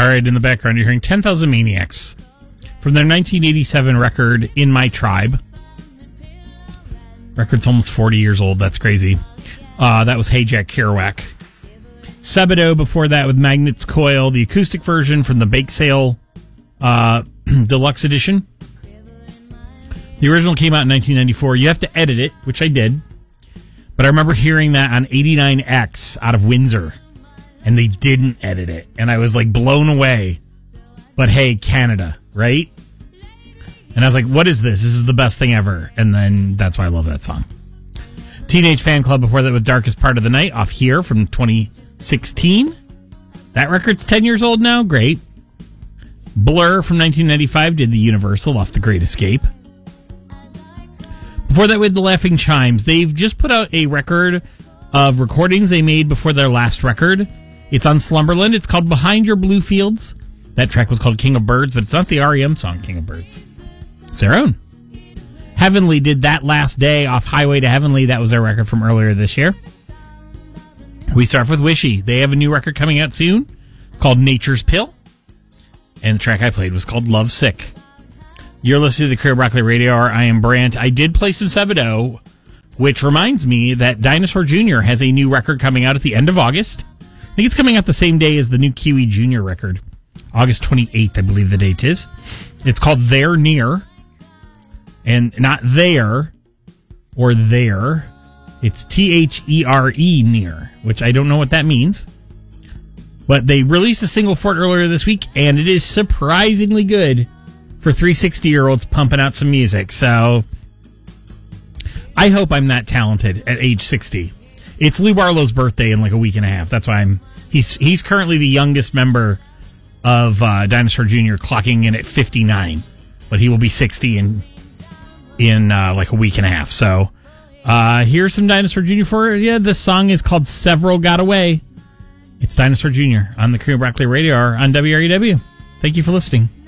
right, in the background, you're hearing 10,000 Maniacs from their 1987 record, In My Tribe. Record's almost 40 years old. That's crazy. That was Hey Jack Kerouac. Sebadoh before that with Magnet's Coil, the acoustic version from the Bake Sale Deluxe Edition. The original came out in 1994. You have to edit it, which I did. But I remember hearing that on 89X out of Windsor. And they didn't edit it. And I was like blown away. But hey, Canada, right? And I was like, what is this? This is the best thing ever. And then that's why I love that song. Teenage Fan Club before that with Darkest Part of the Night off Here from 2016. That record's 10 years old now. Great. Blur from 1995 did the Universal off The Great Escape. Before that with the Laughing Chimes. They've just put out a record of recordings they made before their last record. It's on Slumberland. It's called Behind Your Blue Fields. That track was called King of Birds, but it's not the REM song King of Birds. It's their own. Heavenly did That Last Day off Highway to Heavenly. That was their record from earlier this year. We start with Wishy. They have a new record coming out soon called Nature's Pill. And the track I played was called Love Sick. You're listening to the Career Broccoli Radio Hour. I am Brant. I did play some Sebadoh, which reminds me that Dinosaur Jr. has a new record coming out at the end of August. I think it's coming out the same day as the new Kiwi Jr. record. August 28th, I believe the date is. It's called They're Near. And not there or there. It's THERE near, which I don't know what that means. But they released a single for it earlier this week, and it is surprisingly good for 360-year-olds pumping out some music. So I hope I'm that talented at age 60. It's Lou Barlow's birthday in like a week and a half. That's why he's currently the youngest member of Dinosaur Jr., clocking in at 59. But he will be 60 in like a week and a half. So here's some Dinosaur Jr. for you. This song is called Several Got Away. It's Dinosaur Jr. on the Career Broccoli Radio Hour on WREW. Thank you for listening.